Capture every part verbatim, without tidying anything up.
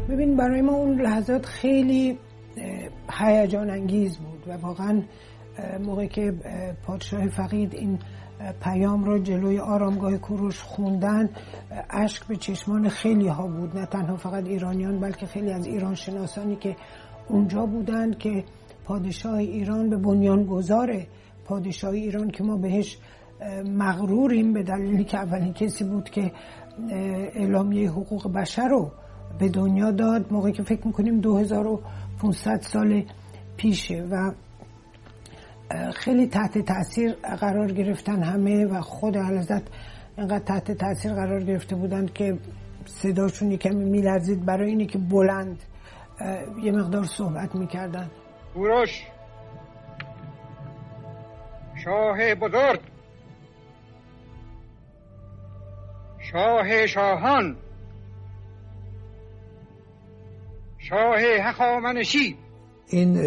ببین برای ما اون لحظات خیلی هیجان انگیز بود و واقعا موقعی که پادشاه فقید این پیام رو جلوی آرامگاه کوروش خوندن، اشک به چشمان خیلی ها بود، نه تنها فقط ایرانیان بلکه خیلی از ایران شناسانی که اونجا بودن که پادشاه ایران به بنیانگذار پادشاه ایران که ما بهش مغروریم به دلیلی که اولین کسی بود که اعلامیه حقوق بشر رو به دنیا داد، موقعی که فکر میکنیم دو هزار و پانصد سال پیشه و خیلی تحت تاثیر قرار گرفتن همه و خود اعلیحضرت اینقدر تحت تاثیر قرار گرفته بودن که صداشون یکمی میلرزید برای اینه که بلند یه مقدار صحبت میکردن. کوروش شاه بزرگ، شاه شاهان، شاه هخامنشی. این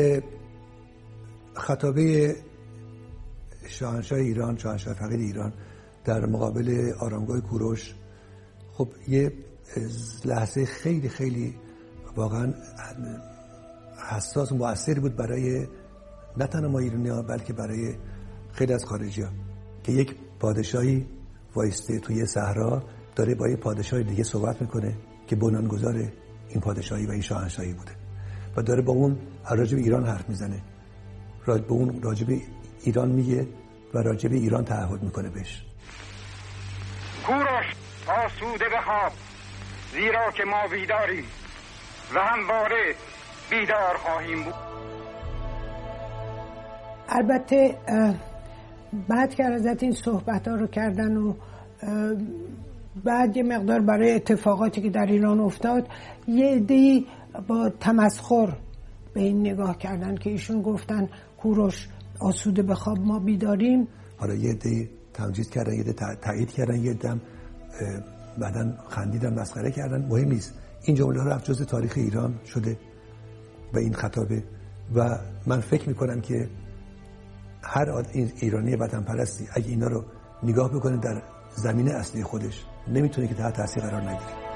خطابه شاهنشاه ایران، شاهنشاه فقید ایران در مقابل آرامگاه کوروش، خب یه لحظه خیلی خیلی واقعا حساس و مؤثری بود برای نه تنها ما ایرانی‌ها بلکه برای خیلی از خارجی‌ها که یک پادشاهی وایسته توی صحرا داره با یه پادشاه دیگه صحبت میکنه که بنیانگذار این پادشاهی و این شاهنشاهی بوده و داره با اون راجع به ایران حرف میزنه، راجع به اون راجع به ایران میگه و راجع به ایران تعهد میکنه بهش. کوروش آسوده بخواب، زیرا که ما بیداریم و همواره بیدار خواهیم بود. البته بعد که از این صحبت ها رو کردن و بعد یه مقدار برای اتفاقاتی که در ایران افتاد یه عده‌ای با تمسخر به این نگاه کردن که ایشون گفتن کوروش آسوده به خواب ما بیداریم. حالا یه عده‌ای تمجید کردن، یه عده تایید کردن، یه عده بعدن خندیدن، مسخره کردن. مهم نیست، این جمله ها رفت جزء تاریخ ایران شده و این خطابه و من فکر میکنم که هر ایرانی وطن پرستی اگه اینا رو نگاه بکنه در زمینه اصلی خودش نمیتونه که تحت تاثیر قرار نگیره.